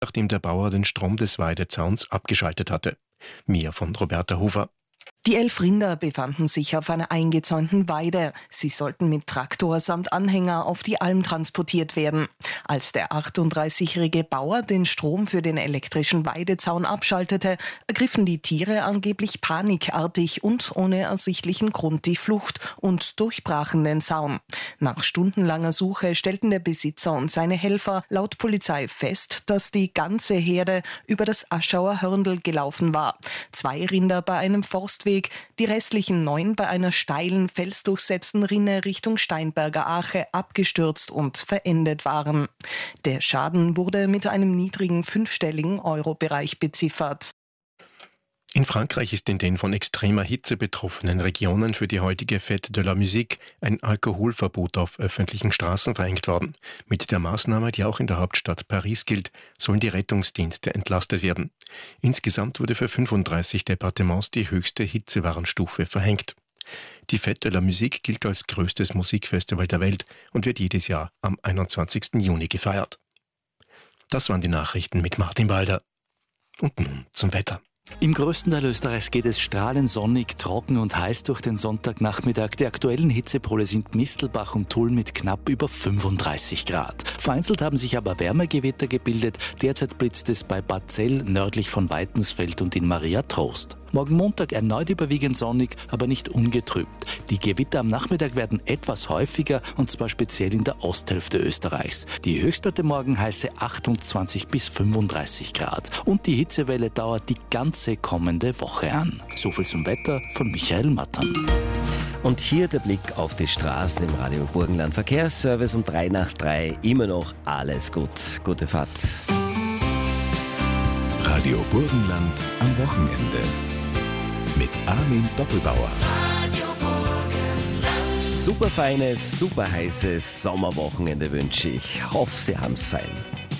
nachdem der Bauer den Strom des Weidezauns abgeschaltet hatte. Mehr von Roberta Hofer. Die 11 Rinder befanden sich auf einer eingezäunten Weide. Sie sollten mit Traktor samt Anhänger auf die Alm transportiert werden. Als der 38-jährige Bauer den Strom für den elektrischen Weidezaun abschaltete, ergriffen die Tiere angeblich panikartig und ohne ersichtlichen Grund die Flucht und durchbrachen den Zaun. Nach stundenlanger Suche stellten der Besitzer und seine Helfer laut Polizei fest, dass die ganze Herde über das Aschauer Hörndl gelaufen war. 2 Rinder bei einem Forstweg, die restlichen 9 bei einer steilen, felsdurchsetzten Rinne Richtung Steinberger Ache abgestürzt und verendet waren. Der Schaden wurde mit einem niedrigen 5-stelligen Euro-Bereich beziffert. In Frankreich ist in den von extremer Hitze betroffenen Regionen für die heutige Fête de la Musique ein Alkoholverbot auf öffentlichen Straßen verhängt worden. Mit der Maßnahme, die auch in der Hauptstadt Paris gilt, sollen die Rettungsdienste entlastet werden. Insgesamt wurde für 35 Departements die höchste Hitzewarnstufe verhängt. Die Fête de la Musique gilt als größtes Musikfestival der Welt und wird jedes Jahr am 21. Juni gefeiert. Das waren die Nachrichten mit Martin Balder. Und nun zum Wetter. Im größten Teil Österreichs geht es strahlend sonnig, trocken und heiß durch den Sonntagnachmittag. Die aktuellen Hitzepole sind Mistelbach und Tulln mit knapp über 35 Grad. Vereinzelt haben sich aber Wärmegewitter gebildet. Derzeit blitzt es bei Bad Zell, nördlich von Weitensfeld und in Maria Trost. Morgen Montag erneut überwiegend sonnig, aber nicht ungetrübt. Die Gewitter am Nachmittag werden etwas häufiger, und zwar speziell in der Osthälfte Österreichs. Die Höchstwerte morgen heiße 28 bis 35 Grad. Und die Hitzewelle dauert die ganze kommende Woche an. Soviel zum Wetter von Michael Mattern. Und hier der Blick auf die Straßen im Radio Burgenland. Verkehrsservice um 3 nach 3. Immer noch alles gut. Gute Fahrt. Radio Burgenland am Wochenende. Mit Armin Doppelbauer. Super feines, super heißes Sommerwochenende wünsche ich. Hoffe, Sie haben's fein.